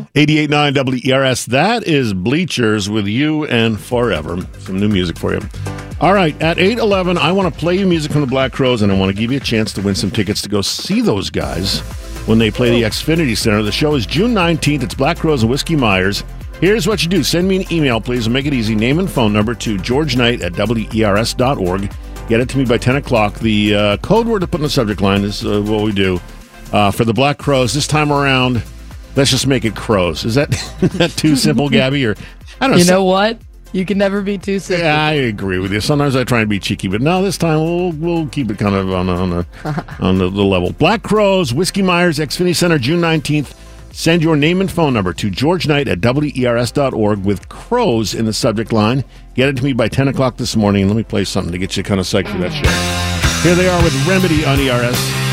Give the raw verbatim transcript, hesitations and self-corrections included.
eighty-eight point nine W E R S. That is Bleachers with You and Forever. Some new music for you. All right, at eight eleven, I want to play you music from the Black Crowes, and I want to give you a chance to win some tickets to go see those guys when they play the Xfinity Center. The show is June nineteenth. It's Black Crowes and Whiskey Myers. Here's what you do. Send me an email, please, and make it easy. Name and phone number to george knight at W E R S dot org. Get it to me by ten o'clock. The uh, code word to put in the subject line is uh, what we do. Uh, for the Black Crowes, this time around, let's just make it Crows. Is that, is that too simple, Gabby? Or I don't know. You know what? You can never be too simple. Yeah, I agree with you. Sometimes I try and be cheeky, but no, this time we'll we'll keep it kind of on the, on the, on the, the level. Black Crowes, Whiskey Myers, Xfinity Center, June nineteenth. Send your name and phone number to george knight at W E R S dot org with Crows in the subject line. Get it to me by ten o'clock this morning, and let me play something to get you kind of psyched for that show. Here they are with Remedy on E R S.